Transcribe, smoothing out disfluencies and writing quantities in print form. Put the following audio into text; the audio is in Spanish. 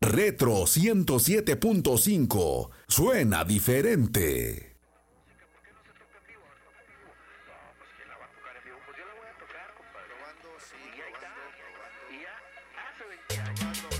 Retro 107.5. Suena diferente. Probando, sí, probando. Y ya hace 20 años.